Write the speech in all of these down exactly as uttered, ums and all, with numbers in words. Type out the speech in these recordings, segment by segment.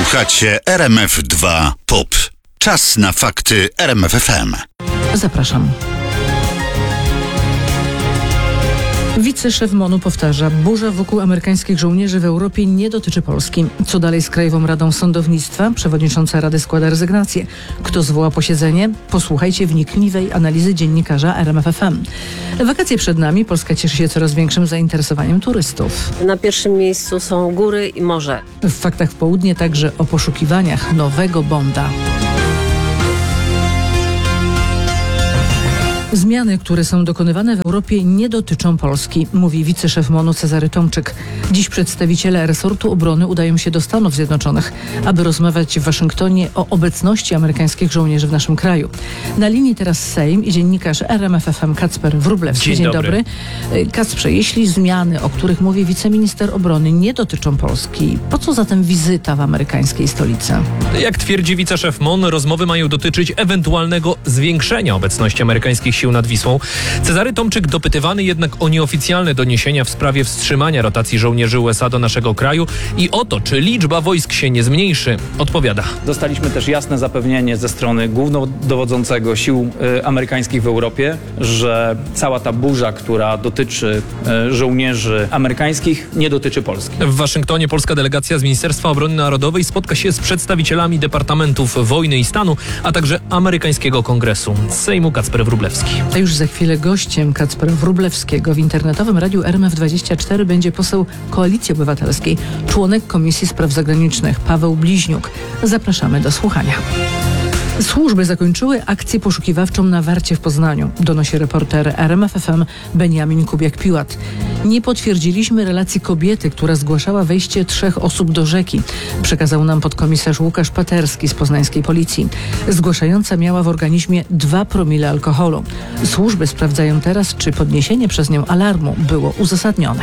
Słuchacie R M F dwa Pop. Czas na fakty R M F F M. Zapraszam. Wiceszef MONU powtarza, burza wokół amerykańskich żołnierzy w Europie nie dotyczy Polski. Co dalej z Krajową Radą Sądownictwa? Przewodnicząca Rady składa rezygnację. Kto zwoła posiedzenie? Posłuchajcie wnikliwej analizy dziennikarza R M F F M. Wakacje przed nami. Polska cieszy się coraz większym zainteresowaniem turystów. Na pierwszym miejscu są góry i morze. W Faktach w Południe także o poszukiwaniach nowego Bonda. Zmiany, które są dokonywane w Europie, nie dotyczą Polski, mówi wiceszef MONU Cezary Tomczyk. Dziś przedstawiciele resortu obrony udają się do Stanów Zjednoczonych, aby rozmawiać w Waszyngtonie o obecności amerykańskich żołnierzy w naszym kraju. Na linii teraz Sejm i dziennikarz R M F F M Kacper Wróblewski. Dzień, Dzień dobry. dobry. Kacprze, jeśli zmiany, o których mówi wiceminister obrony, nie dotyczą Polski, po co zatem wizyta w amerykańskiej stolicy? Jak twierdzi wiceszef MON, rozmowy mają dotyczyć ewentualnego zwiększenia obecności amerykańskich sił nad Wisłą. Cezary Tomczyk dopytywany jednak o nieoficjalne doniesienia w sprawie wstrzymania rotacji żołnierzy U S A do naszego kraju i o to, czy liczba wojsk się nie zmniejszy, odpowiada. Dostaliśmy też jasne zapewnienie ze strony głównodowodzącego sił y, amerykańskich w Europie, że cała ta burza, która dotyczy y, żołnierzy amerykańskich, nie dotyczy Polski. W Waszyngtonie polska delegacja z Ministerstwa Obrony Narodowej spotka się z przedstawicielami Departamentów Wojny i Stanu, a także amerykańskiego Kongresu. Z Sejmu Kacper Wróblewski. A już za chwilę gościem Kacpra Wróblewskiego w internetowym radiu R M F dwadzieścia cztery będzie poseł Koalicji Obywatelskiej, członek Komisji Spraw Zagranicznych Paweł Bliźniuk. Zapraszamy do słuchania. Służby zakończyły akcję poszukiwawczą na Warcie w Poznaniu, donosi reporter R M F F M Beniamin Kubiak-Piłat. Nie potwierdziliśmy relacji kobiety, która zgłaszała wejście trzech osób do rzeki, przekazał nam podkomisarz Łukasz Paterski z poznańskiej policji. Zgłaszająca miała w organizmie dwa promile alkoholu. Służby sprawdzają teraz, czy podniesienie przez nią alarmu było uzasadnione.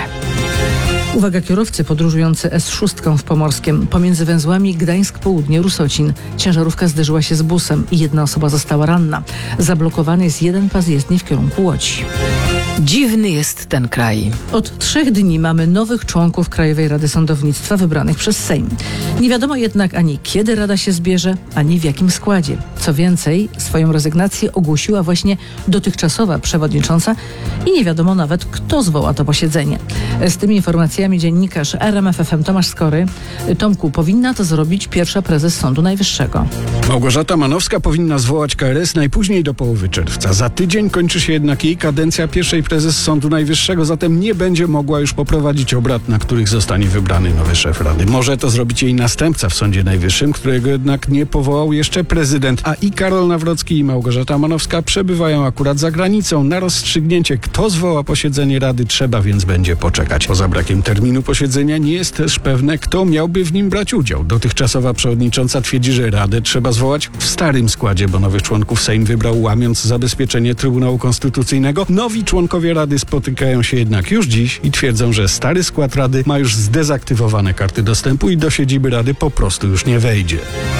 Uwaga, kierowcy podróżujący S sześć w Pomorskiem pomiędzy węzłami Gdańsk-Południe-Rusocin. Ciężarówka zderzyła się z busem i jedna osoba została ranna. Zablokowany jest jeden pas jezdni w kierunku Łodzi. Dziwny jest ten kraj. Od trzech dni mamy nowych członków Krajowej Rady Sądownictwa wybranych przez Sejm. Nie wiadomo jednak ani kiedy Rada się zbierze, ani w jakim składzie. Co więcej, swoją rezygnację ogłosiła właśnie dotychczasowa przewodnicząca i nie wiadomo nawet, kto zwoła to posiedzenie. Z tymi informacjami dziennikarz R M F F M Tomasz Skory. Tomku, powinna to zrobić pierwsza prezes Sądu Najwyższego. Małgorzata Manowska powinna zwołać K R S najpóźniej do połowy czerwca. Za tydzień kończy się jednak jej kadencja pierwszej prezes Sądu Najwyższego, zatem nie będzie mogła już poprowadzić obrad, na których zostanie wybrany nowy szef Rady. Może to zrobić jej następca w Sądzie Najwyższym, którego jednak nie powołał jeszcze prezydent, a i Karol Nawrocki i Małgorzata Manowska przebywają akurat za granicą. Na rozstrzygnięcie, kto zwoła posiedzenie Rady, trzeba więc będzie poczekać. Poza brakiem terminu posiedzenia nie jest też pewne, kto miałby w nim brać udział. Dotychczasowa przewodnicząca twierdzi, że Radę trzeba zwołać w starym składzie, bo nowych członków Sejm wybrał, łamiąc zabezpieczenie Trybunału Konstytucyjnego. Nowi członkowie Rady spotykają się jednak już dziś i twierdzą, że stary skład Rady ma już zdezaktywowane karty dostępu i do siedziby Rady po prostu już nie wejdzie.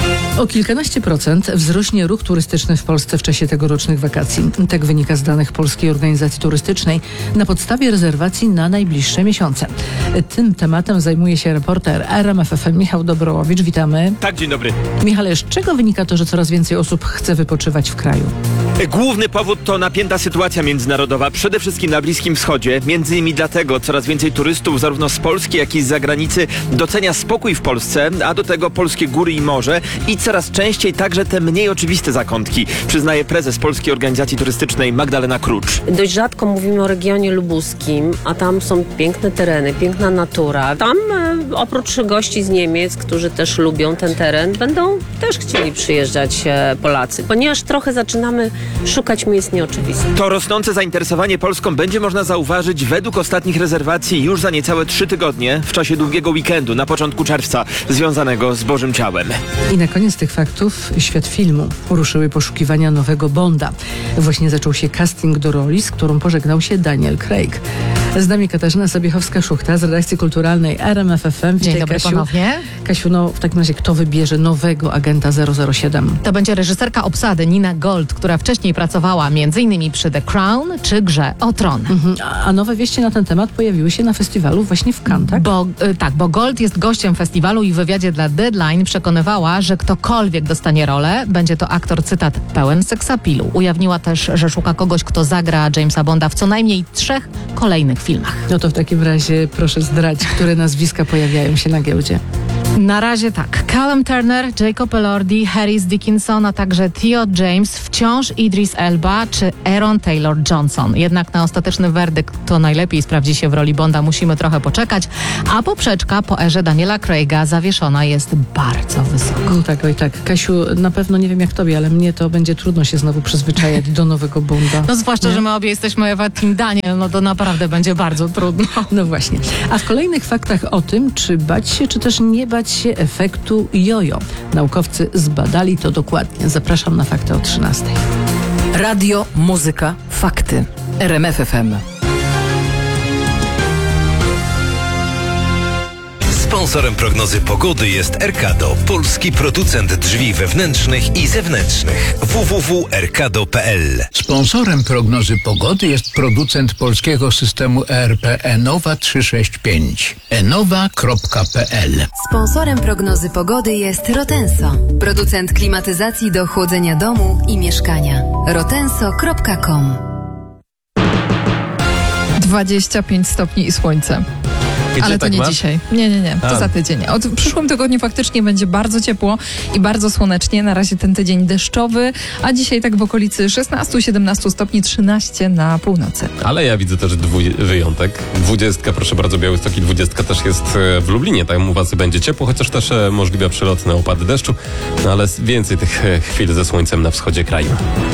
O kilkanaście procent wzrośnie ruch turystyczny w Polsce w czasie tegorocznych wakacji. Tak wynika z danych Polskiej Organizacji Turystycznej na podstawie rezerwacji na najbliższe miesiące. Tym tematem zajmuje się reporter R M F F M Michał Dobrołowicz. Witamy. Tak, dzień dobry. Michale, z czego wynika to, że coraz więcej osób chce wypoczywać w kraju? Główny powód to napięta sytuacja międzynarodowa, przede wszystkim na Bliskim Wschodzie. Między innymi dlatego coraz więcej turystów zarówno z Polski, jak i z zagranicy docenia spokój w Polsce, a do tego polskie góry i morze i coraz częściej także te mniej oczywiste zakątki, przyznaje prezes Polskiej Organizacji Turystycznej Magdalena Krucz. Dość rzadko mówimy o regionie lubuskim, a tam są piękne tereny, piękna natura. Tam e, oprócz gości z Niemiec, którzy też lubią ten teren, będą też chcieli przyjeżdżać e, Polacy, ponieważ trochę zaczynamy szukać miejsc nieoczywistych. To rosnące zainteresowanie Polską będzie można zauważyć według ostatnich rezerwacji już za niecałe trzy tygodnie w czasie długiego weekendu na początku czerwca związanego z Bożym Ciałem. I na koniec tych faktów świat filmu. Ruszyły poszukiwania nowego Bonda. Właśnie zaczął się casting do roli, z którą pożegnał się Daniel Craig. Z nami Katarzyna Sobiechowska-Szuchta z redakcji kulturalnej R M F F M. Dzień dobry ponownie. Kasiu, no w takim razie kto wybierze nowego agenta zero zero siedem? To będzie reżyserka obsady Nina Gold, która wcześniej pracowała między innymi przy The Crown czy Grze o Tron. Mhm. A, a nowe wieści na ten temat pojawiły się na festiwalu właśnie w Cannes, tak? Bo, y, tak, bo Gold jest gościem festiwalu i w wywiadzie dla Deadline przekonywała, że ktokolwiek dostanie rolę, będzie to aktor, cytat, pełen seksapilu. Ujawniła też, że szuka kogoś, kto zagra Jamesa Bonda w co najmniej trzech kolejnych filmach. No to w takim razie proszę zdrać, które nazwiska pojawiają się na giełdzie. Na razie tak. Callum Turner, Jacob Elordi, Harris Dickinson, a także Theo James, wciąż Idris Elba czy Aaron Taylor-Johnson. Jednak na ostateczny werdykt, kto najlepiej sprawdzi się w roli Bonda, musimy trochę poczekać, a poprzeczka po erze Daniela Craiga zawieszona jest bardzo wysoko. No tak, oj tak. Kasiu, na pewno nie wiem jak tobie, ale mnie to będzie trudno się znowu przyzwyczajać do nowego Bonda. No zwłaszcza, Nie? że my obie jesteśmy Ewa Team Daniel, no to naprawdę będzie bardzo trudno. No właśnie. A w kolejnych faktach o tym, czy bać się, czy też nie bać się efektu jojo. Naukowcy zbadali to dokładnie. Zapraszam na fakty o trzynastej. Radio, muzyka, fakty. R M F F M. Sponsorem prognozy pogody jest Erkado, polski producent drzwi wewnętrznych i zewnętrznych. w w w kropka erkado kropka p l. Sponsorem prognozy pogody jest producent polskiego systemu E R P Enowa trzysta sześćdziesiąt pięć. enowa kropka p l. Sponsorem prognozy pogody jest Rotenso, producent klimatyzacji do chłodzenia domu i mieszkania. rotenso kropka com. dwadzieścia pięć stopni i słońce. Gdzie Ale to tak nie masz? dzisiaj. Nie, nie, nie. To A. za tydzień. Od w przyszłym tygodniu faktycznie będzie bardzo ciepło i bardzo słonecznie. Na razie ten tydzień deszczowy, a dzisiaj tak w okolicy szesnaście siedemnaście stopni, trzynaście na północy. Ale ja widzę też dwuj wyjątek. Dwudziestka, proszę bardzo, Białystok i dwudziestka też jest e, w Lublinie. Tam u was będzie ciepło, chociaż też e, możliwe przelotne opady deszczu. No ale więcej tych e, chwil ze słońcem na wschodzie kraju.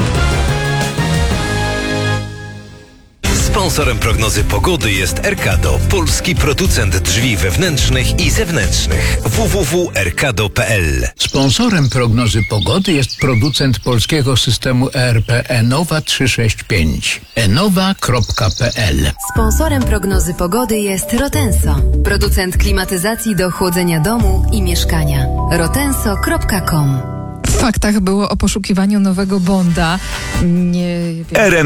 Sponsorem prognozy pogody jest Erkado, polski producent drzwi wewnętrznych i zewnętrznych. w w w kropka erkado kropka p l. Sponsorem prognozy pogody jest producent polskiego systemu E R P Enowa trzysta sześćdziesiąt pięć. enowa kropka p l. Sponsorem prognozy pogody jest Rotenso, producent klimatyzacji do chłodzenia domu i mieszkania. rotenso kropka com. W faktach było o poszukiwaniu nowego Bonda. Nie wiem.